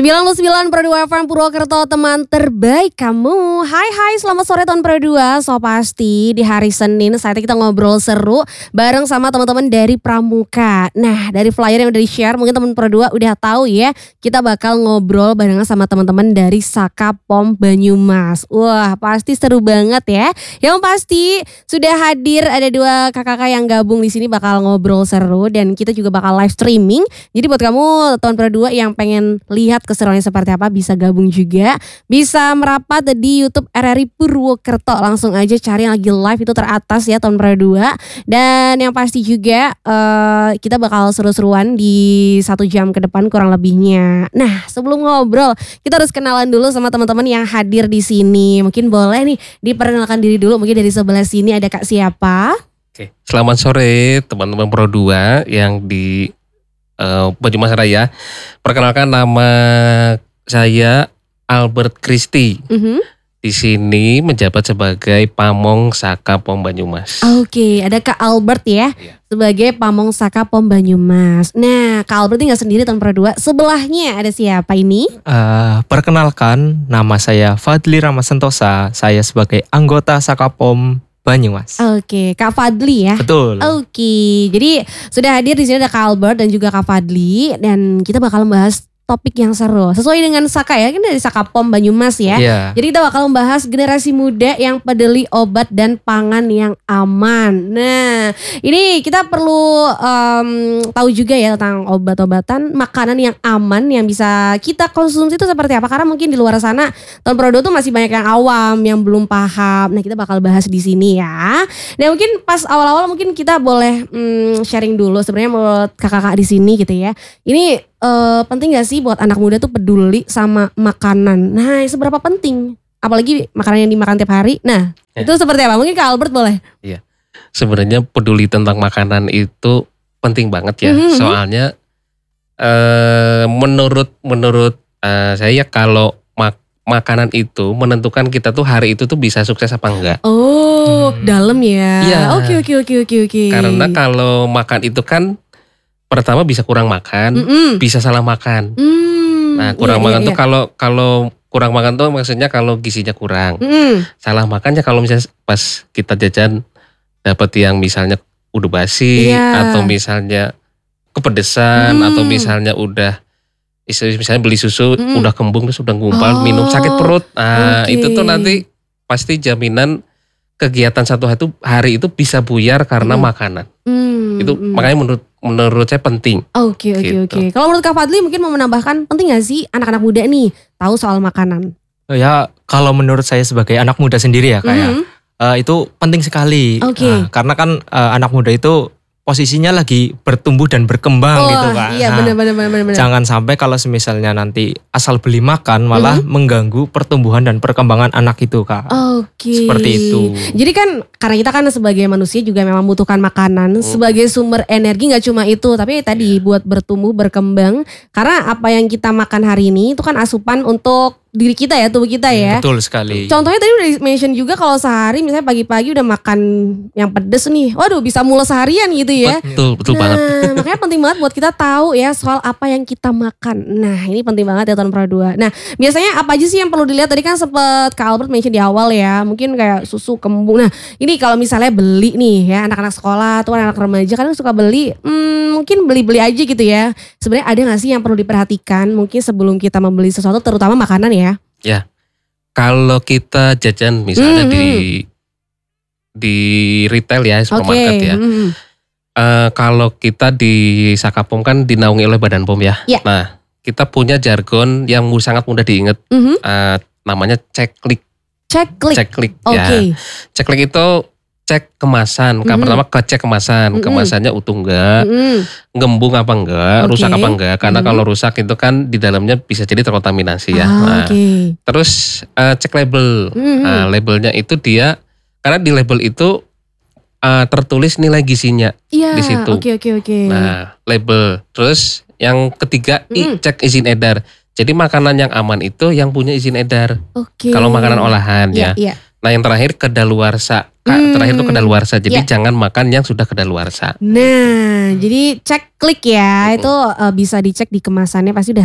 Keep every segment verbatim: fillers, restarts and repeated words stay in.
sembilan puluh sembilan koma dua F M Purwokerto, teman terbaik kamu. Hai hai, selamat sore tahun Pro dua. So pasti di hari Senin saatnya kita ngobrol seru bareng sama teman-teman dari Pramuka. Nah, dari flyer yang udah di-share mungkin teman Pro dua udah tahu ya, kita bakal ngobrol barengan sama teman-teman dari Saka Pom Banyumas. Wah, pasti seru banget ya. Yang pasti sudah hadir ada dua kakak-kakak yang gabung di sini bakal ngobrol seru dan kita juga bakal live streaming. Jadi buat kamu teman Pro dua yang pengen lihat keseruannya seperti apa bisa gabung juga. Bisa merapat di YouTube R R I Purwokerto. Langsung aja cari yang lagi live itu teratas ya tahun Pro dua. Dan yang pasti juga uh, kita bakal seru-seruan di satu jam ke depan kurang lebihnya. Nah, sebelum ngobrol kita harus kenalan dulu sama teman-teman yang hadir di sini. Mungkin boleh nih diperkenalkan diri dulu. Mungkin dari sebelah sini ada Kak siapa? Oke, selamat sore teman-teman Pro dua yang di Uh, Banyumas Raya. Perkenalkan nama saya Albert Christy. Mm-hmm. Di sini menjabat sebagai Pamong Saka Pom Banyumas. Oke, ada Kak Albert ya, ya. Sebagai Pamong Saka Pom Banyumas. Nah, Kak Albert ini gak sendiri tahun Pro dua. Sebelahnya ada siapa ini? Uh, perkenalkan, nama saya Fadli Ramasentosa. Saya sebagai anggota Saka Pom Banyumas. Oke, Kak Fadli ya. Betul. Oke, jadi sudah hadir di sini ada Kak Albert dan juga Kak Fadli dan kita bakal membahas topik yang seru. Sesuai dengan Saka ya, kan dari Saka Pom Banyumas ya. Yeah. Jadi kita bakal membahas generasi muda yang peduli obat dan pangan yang aman. Nah, ini kita perlu um, tahu juga ya tentang obat-obatan, makanan yang aman yang bisa kita konsumsi itu seperti apa. Karena mungkin di luar sana tahun Pro dua tuh masih banyak yang awam, yang belum paham. Nah, kita bakal bahas di sini ya. Dan mungkin pas awal-awal mungkin kita boleh um, sharing dulu sebenarnya menurut kakak-kakak di sini gitu ya. Ini Uh, penting gak sih buat anak muda tuh peduli sama makanan? Nah, seberapa penting? Apalagi makanan yang dimakan tiap hari. Nah, ya. Itu seperti apa? Mungkin Kak Albert boleh? Iya, sebenarnya peduli tentang makanan itu penting banget ya. Mm-hmm. Soalnya uh, menurut menurut uh, saya kalau mak- makanan itu menentukan kita tuh hari itu tuh bisa sukses apa enggak. Oh, hmm. dalam ya? Iya. Oke oke oke oke oke. Karena kalau makan itu kan pertama bisa kurang makan, Mm-mm. bisa salah makan. Mm, nah kurang iya, makan iya, tuh iya. kalau kalau kurang makan tuh maksudnya kalau gizinya kurang. Mm. Salah makannya kalau misalnya pas kita jajan dapat yang misalnya udah basi yeah. atau misalnya kepedesan mm. atau misalnya udah misalnya beli susu mm. udah kembung terus udah ngumpal, oh. minum sakit perut. Nah okay. itu tuh nanti pasti jaminan kegiatan satu hari itu, hari itu bisa buyar karena mm. makanan. Mm. Itu mm. makanya menurut menurut saya penting. Oke oke gitu. oke. Kalau menurut Kak Fadli mungkin mau menambahkan, penting gak sih anak-anak muda nih tahu soal makanan? Ya kalau menurut saya sebagai anak muda sendiri ya kayak mm-hmm. uh, itu penting sekali. Oke. Okay. Uh, karena kan uh, anak muda itu posisinya lagi bertumbuh dan berkembang oh, gitu kan. Iya nah, benar benar benar. Jangan sampai kalau semisalnya nanti asal beli makan malah mm-hmm. mengganggu pertumbuhan dan perkembangan anak itu Kak. Oke. Okay. Seperti itu. Jadi kan karena kita kan sebagai manusia juga memang membutuhkan makanan mm. sebagai sumber energi, nggak cuma itu tapi tadi yeah. buat bertumbuh berkembang. Karena apa yang kita makan hari ini itu kan asupan untuk diri kita ya, tubuh kita ya. Betul sekali. Contohnya tadi udah mention juga kalau sehari misalnya pagi-pagi udah makan yang pedes nih. Waduh bisa mules seharian gitu ya. Betul, betul nah, banget. Makanya penting banget buat kita tahu ya soal apa yang kita makan. Nah ini penting banget ya tahun Pro dua. Nah biasanya apa aja sih yang perlu dilihat? Tadi kan sempet Kak Albert mention di awal ya. Mungkin kayak susu, kembung. Nah ini kalau misalnya beli nih ya anak-anak sekolah atau anak remaja kadang suka beli. Hmm, mungkin beli-beli aja gitu ya. Sebenarnya ada gak sih yang perlu diperhatikan mungkin sebelum kita membeli sesuatu terutama makanan ya? Ya, kalau kita jajan misalnya mm-hmm. di di retail ya, supermarket okay. ya. Mm-hmm. Uh, kalau kita di Saka Pom kan dinaungi oleh Badan Pom ya. Yeah. Nah, kita punya jargon yang sangat mudah diingat. Mm-hmm. Uh, namanya ceklik. Ceklik. Ceklik. Okay. Ya. Ceklik itu cek kemasan. Mm-hmm. Pertama cek kemasan, mm-hmm. kemasannya utuh enggak, mm-hmm. ngembung apa enggak, okay. rusak apa enggak. Karena mm-hmm. kalau rusak itu kan di dalamnya bisa jadi terkontaminasi ya. Ah, nah, okay. Terus uh, cek label. Mm-hmm. Nah, labelnya itu dia karena di label itu uh, tertulis nilai gizinya yeah, di situ. Oke okay, oke okay, oke. Okay. Nah, label. Terus yang ketiga mm-hmm. cek izin edar. Jadi makanan yang aman itu yang punya izin edar. Oke. Okay. Kalau makanan olahan yeah, ya. Yeah. Nah yang terakhir kedaluarsa. Hmm. Terakhir itu kedaluarsa. Jadi yeah. jangan makan yang sudah kedaluarsa. Nah, jadi cek klik ya. Hmm. Itu uh, bisa dicek di kemasannya pasti udah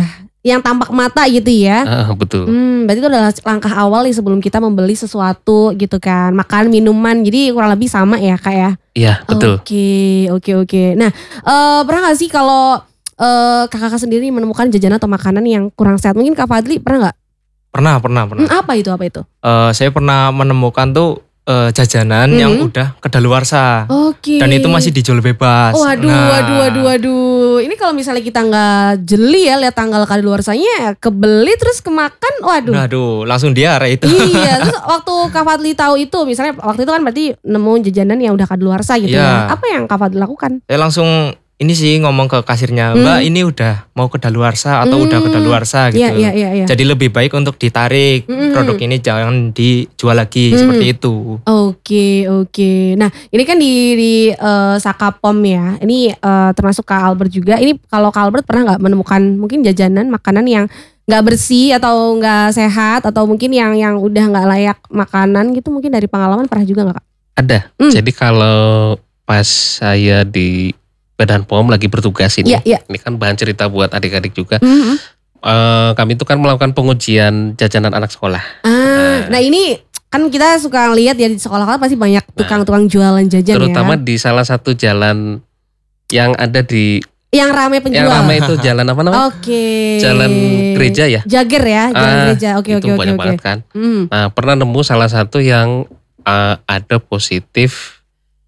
yang tampak mata gitu ya. Ah, betul. Hmm, berarti itu adalah langkah awal nih sebelum kita membeli sesuatu gitu kan. Makan, minuman, jadi kurang lebih sama ya Kak ya? Iya, betul. Oke, oke, oke. Nah, uh, pernah gak sih kalau uh, kakak sendiri menemukan jajanan atau makanan yang kurang sehat? Mungkin Kak Fadli pernah gak? Pernah, pernah, pernah. Hmm, apa itu, apa itu? Uh, saya pernah menemukan tuh uh, jajanan Hmm. yang udah kedaluarsa. Oke. Dan itu masih dijual bebas. Oh, waduh, Nah, waduh, waduh, waduh. Ini kalau misalnya kita nggak jeli ya lihat tanggal kadaluarsanya, kebeli terus kemakan, waduh. Nah, aduh, langsung diare itu. Iya, terus waktu Kak Fadli tahu itu, misalnya waktu itu kan berarti nemu jajanan yang udah kadaluarsa gitu Iya. ya. Apa yang Kak Fadli lakukan? Saya langsung ini sih ngomong ke kasirnya, Mbak Hmm. ini udah mau kedaluarsa atau Hmm. udah kedaluarsa gitu. Iya, iya, iya, iya. Jadi lebih baik untuk ditarik, Hmm. produk ini jangan dijual lagi, Hmm. seperti itu. Oke, oke. Nah, ini kan di, di eh, Sakapom ya. Ini eh, termasuk Kak Albert juga. Ini kalau Kak Albert pernah nggak menemukan mungkin jajanan makanan yang nggak bersih atau nggak sehat atau mungkin yang yang udah nggak layak makanan gitu? Mungkin dari pengalaman pernah juga nggak Kak? Ada. Hmm. Jadi kalau pas saya di Badan P O M lagi bertugas ini, Iya, iya. ini kan bahan cerita buat adik-adik juga. Mhm. Eh, kami itu kan melakukan pengujian jajanan anak sekolah. Ah, nah ini kan kita suka lihat ya di sekolah kan pasti banyak tukang-tukang jualan jajan Terutama ya. di salah satu jalan yang ada di Yang ramai penjual. yang ramai itu jalan apa namanya? Oke. Jalan gereja ya. Jager ya, jalan Ah, gereja. Oke, itu oke, oke, banyak oke. banget kan. Hmm. Nah, pernah nemu salah satu yang eh, ada positif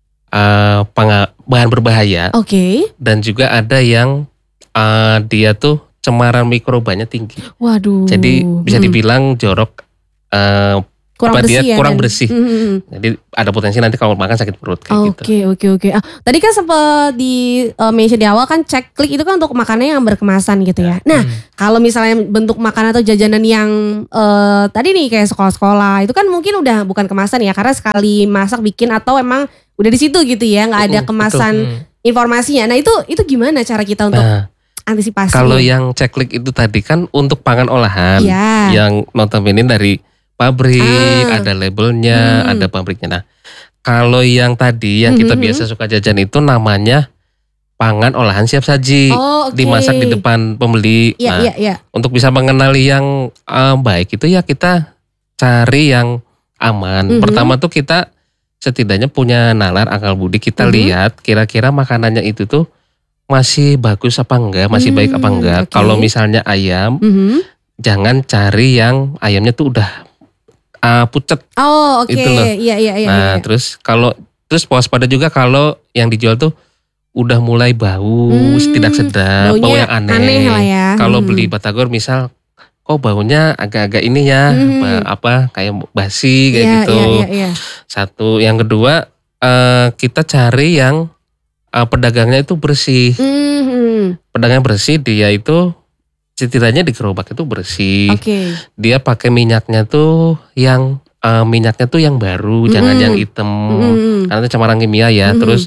eh, penga- bahan berbahaya Oke. dan juga ada yang eh, dia tuh cemaran mikrobanya tinggi. Waduh. Jadi bisa Hmm. dibilang jorok, eh, kurang apa, bersih dia ya. kurang dan- bersih. Hmm, hmm, hmm. Jadi ada potensi nanti kalau makan sakit perut kayak gitu. Oke, oke, oke. Ah, tadi kan sempat di uh, mention di awal kan cek klik itu kan untuk makanan yang berkemasan gitu ya. Nah, kalau misalnya bentuk makanan atau jajanan yang uh, tadi nih kayak sekolah-sekolah itu kan mungkin udah bukan kemasan ya karena sekali masak bikin atau emang udah di situ gitu ya, nggak ada Mm-mm, kemasan Hmm. informasinya. Nah, itu itu gimana cara kita untuk Nah, antisipasi? kalau yang ceklik itu tadi kan untuk pangan olahan Iya. yang notabene dari pabrik, Ah. ada labelnya, Hmm. ada pabriknya. Nah, kalau yang tadi yang kita Mhm. biasa suka jajan itu namanya pangan olahan siap saji, Oh, oke. dimasak di depan pembeli. Iya, Nah, iya, iya. untuk bisa mengenali yang eh, baik itu ya kita cari yang aman. Mhm. Pertama tuh kita setidaknya punya nalar akal budi, kita Mhm. lihat kira-kira makanannya itu tuh masih bagus apa enggak, masih baik apa Hmm, enggak. oke. Kalau misalnya ayam, Mhm. jangan cari yang ayamnya tuh udah uh, pucet. Oh, oke. Itu loh. Iya, iya, iya. Nah, iya. terus kalau terus waspada juga kalau yang dijual tuh udah mulai bau, Hmm, tidak sedap, bau baunya yang aneh. aneh lah ya. Kalau Hmm. beli batagor misal, kok baunya agak-agak ini ya, Hmm. ba- apa kayak basi kayak Iya, gitu. iya, iya, iya. Satu, yang kedua eh, kita cari yang eh, pedagangnya itu bersih. Mhm. Pedagangnya bersih, dia itu setidaknya di gerobak itu bersih. Oke. Dia pakai minyaknya tuh yang eh, minyaknya tuh yang baru, jangan Mm-mm. yang hitam. Mhm. Karena itu cemaran kimia ya. Mhm. Terus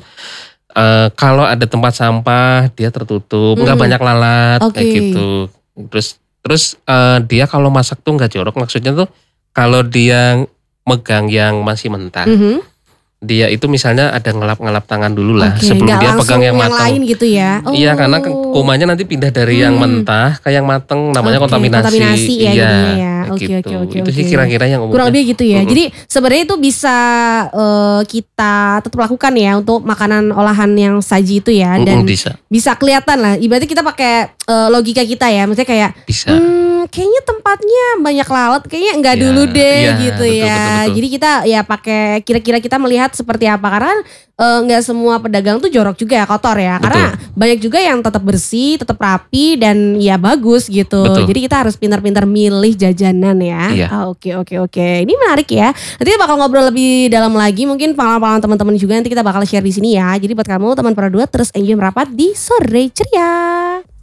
eh, kalau ada tempat sampah dia tertutup, nggak Mm. banyak lalat Oke. kayak gitu. Terus terus eh, dia kalau masak tuh nggak jorok. Maksudnya tuh kalau dia megang yang masih mentah, Mhm. dia itu misalnya ada ngelap-ngelap tangan dulu lah Oke, sebelum nggak dia langsung pegang yang yang matang. lain gitu ya. Iya, karena ke- Oh. kumannya nanti pindah dari yang Hmm. mentah ke yang mateng, namanya Oke, kontaminasi. kontaminasi ya Iya, jadinya ya. kayak Oke, gitu. oke, oke, Itu sih oke. kira-kira yang umumnya. Kurang lebih gitu ya. Mm-mm. Jadi sebenarnya itu bisa eh, kita tetap lakukan ya untuk makanan olahan yang saji itu ya. Dan Mm-mm, bisa, bisa kelihatan lah. Ibaratnya kita pakai eh, logika kita ya. Maksudnya kayak bisa. Hmm, kayaknya tempatnya banyak lalat, kayaknya enggak Iya, dulu deh iya, gitu betul, ya. betul, betul. Jadi kita ya pakai kira-kira kita melihat seperti apa karena eh, enggak semua pedagang tuh jorok juga ya, kotor ya. Karena banyak juga yang tetap bersih, tetap rapi dan ya bagus gitu. Betul. Jadi kita harus pintar-pintar milih jajanan ya. Iya. Ah, Oke, oke, oke. Ini menarik ya. Nanti kita bakal ngobrol lebih dalam lagi, mungkin pengalaman teman-teman juga nanti kita bakal share di sini ya. Jadi buat kamu teman Pro dua terus enjoy merapat di Sore Ceria.